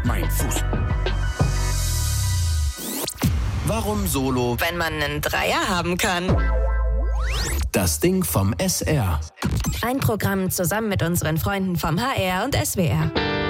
Mein Fuß. Warum Solo, wenn man einen Dreier haben kann? das Ding vom SR. Ein Programm zusammen mit unseren Freunden vom HR und SWR.